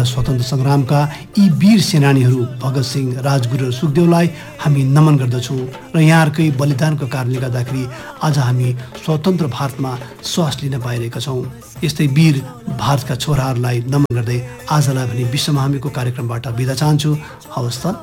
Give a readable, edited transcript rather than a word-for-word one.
स्वतन्त्र सङ्ग्रामका यी वीर सेनानीहरू भगत सिंह, राजगुरु र सुखदेवलाई हामी नमन गर्दछौँ र यहाँहरूकै बलिदानको कारणले गर्दाखेरि आज हामी स्वतन्त्र भारतमा श्वास लिन पाइरहेका छौँ। यस्तै वीर भारतका छोराहरूलाई नमन गर्दै आजलाई भने विश्वमा हामीको कार्यक्रमबाट बिदा चाहन्छु। हवस् त।